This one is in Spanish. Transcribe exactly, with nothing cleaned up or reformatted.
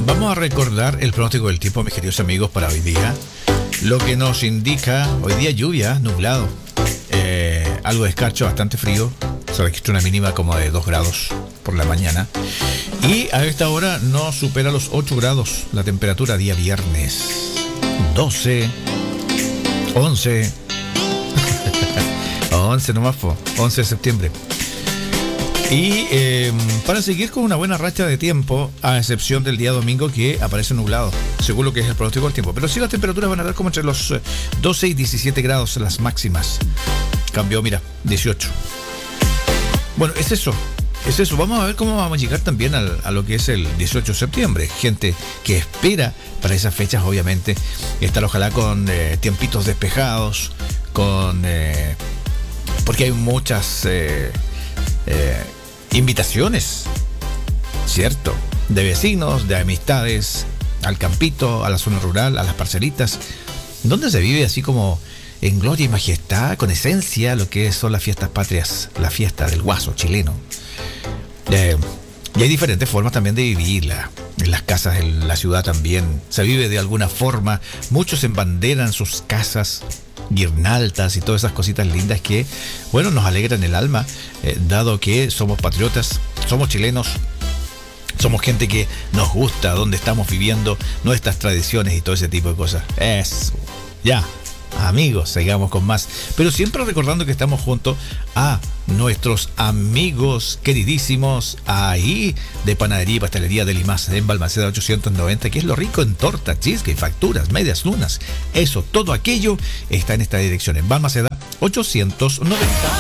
Vamos a recordar el pronóstico del tiempo, mis queridos amigos, para hoy día. Lo que nos indica hoy día lluvia, nublado, eh, algo de escarcho, bastante frío. Se registra una mínima como de dos grados por la mañana. Y a esta hora no supera los ocho grados la temperatura, día viernes. doce, once, once nomás, po, once de septiembre. Y eh, para seguir con una buena racha de tiempo, a excepción del día domingo que aparece nublado, según lo que es el pronóstico del tiempo. Pero sí, las temperaturas van a dar como entre los doce y diecisiete grados las máximas. Cambió, mira, dieciocho. Bueno, es eso, es eso. Vamos a ver cómo vamos a llegar también al, a lo que es el dieciocho de septiembre. Gente que espera para esas fechas, obviamente, estar ojalá con eh, tiempitos despejados, con eh, porque hay muchas eh, eh, invitaciones, ¿cierto? De vecinos, de amistades, al campito, a la zona rural, a las parcelitas, donde se vive así como en gloria y majestad, con esencia, lo que son las fiestas patrias, la fiesta del guaso chileno. Eh, y hay diferentes formas también de vivirla. En las casas, en la ciudad también se vive de alguna forma. Muchos embanderan sus casas, guirnaldas y todas esas cositas lindas que, bueno, nos alegran el alma, eh, dado que somos patriotas, somos chilenos, somos gente que nos gusta donde estamos viviendo, nuestras tradiciones y todo ese tipo de cosas. Eso, ya. Amigos, sigamos con más, pero siempre recordando que estamos junto a nuestros amigos queridísimos ahí de Panadería y Pastelería de Limas en Balmaceda ochocientos noventa, que es lo rico en torta, cheesecake, facturas, medias lunas. Eso, todo aquello está en esta dirección, en Balmaceda ochocientos noventa.